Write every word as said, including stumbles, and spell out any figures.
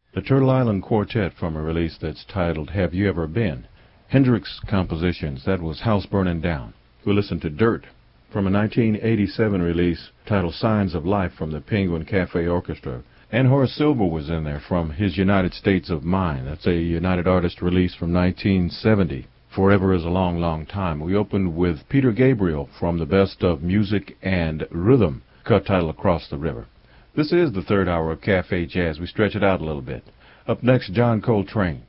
The Turtle Island Quartet from a release that's titled Have You Ever Been? Hendrix Compositions, that was House Burning Down. We'll listen to Dirt from a nineteen eighty-seven release titled Signs of Life from the Penguin Cafe Orchestra. And Horace Silver was in there from his United States of Mind. That's a United Artists release from nineteen seventy. Forever is a Long, Long Time. We opened with Peter Gabriel from the Best of Music and Rhythm, cut title Across the River. This is the third hour of Cafe Jazz. We stretch it out a little bit. Up next, John Coltrane.